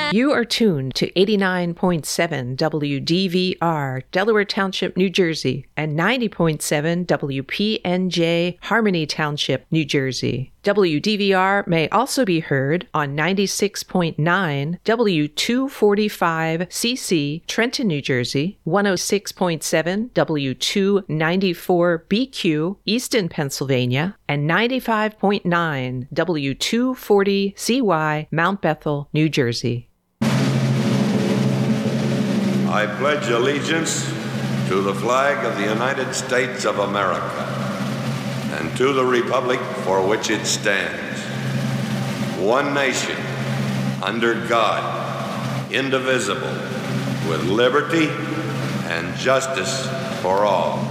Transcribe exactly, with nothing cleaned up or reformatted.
You are tuned to eighty-nine point seven W D V R, Delaware Township, New Jersey, and ninety point seven W P N J, Harmony Township, New Jersey. W D V R may also be heard on ninety-six point nine W two forty-five C C, Trenton, New Jersey, one oh six point seven W two ninety-four B Q, Easton, Pennsylvania, and ninety-five point nine W two forty C Y, Mount Bethel, New Jersey. I pledge allegiance to the flag of the United States of America and to the republic for which it stands, one nation, under God, indivisible, with liberty and justice for all.